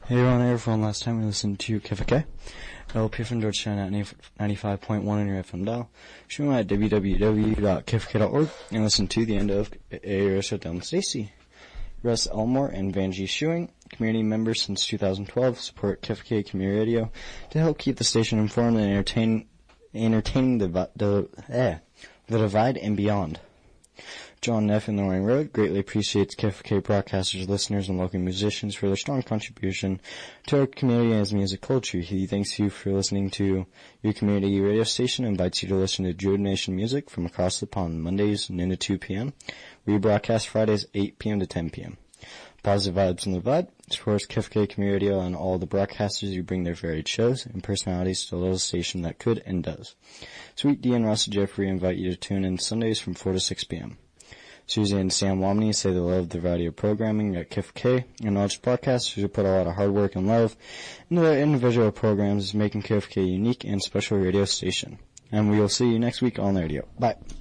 Hey everyone, last time we listened to KFK, LP from Georgetown at 95.1 on your FM dial, streaming at www.kfk.org, and listen to the end of A. Shutdown Stacy. Russ Elmore and Vanjie Shuing, community members since 2012, support KFK Community Radio to help keep the station informed and entertaining the divide and beyond. John Neff in the Roaring Road greatly appreciates KFK broadcasters, listeners, and local musicians for their strong contribution to our community and its music culture. He thanks you for listening to your community radio station and invites you to listen to Druid Nation music from across the pond Mondays noon to 2 p.m. Rebroadcast Fridays 8 p.m. to 10 p.m. Positive Vibes in the Vibe supports KFK Community Radio and all the broadcasters who bring their varied shows and personalities to the little station that could and does. Sweet D and Ross and Jeffrey invite you to tune in Sundays from 4 to 6 p.m. Susie and Sam Lomney say they love the variety of programming at KFK and knowledge podcasters who put a lot of hard work and love into their individual programs, making KFK a unique and special radio station. And we will see you next week on the radio. Bye.